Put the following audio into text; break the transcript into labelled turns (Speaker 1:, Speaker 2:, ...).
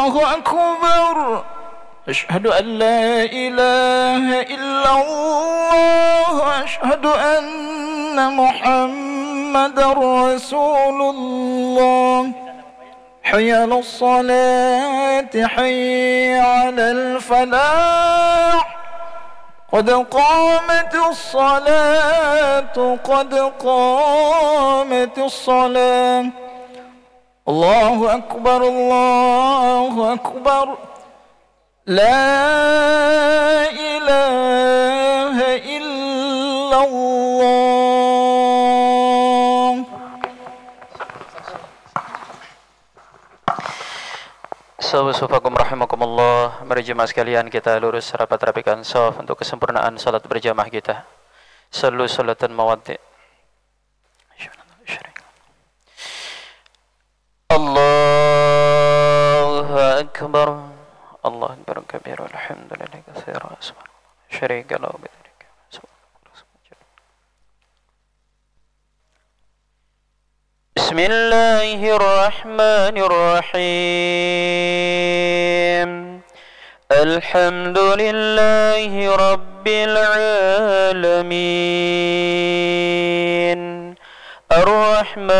Speaker 1: الله أكبر أشهد أن لا إله إلا الله أشهد أن محمدا رسول الله حي على الصلاة حي على الفلاح قد قامت الصلاة قد قامت الصلاة الله أكبر الله أكبر لا إله إلا الله.
Speaker 2: Sufakum rahimakumullah. Mari jemaah sekalian kita lurus rapat-rapikan shaf untuk kesempurnaan salat berjamaah kita. Sallu salatan mawaddi. Allahu akbar. Allahu akbar kabira walhamdulillahi katsira subhanallah syarika lahu bidzalika. Bismillahirrahmanirrahim. Alhamdulillahi rabbil alamin. Ar-Rahman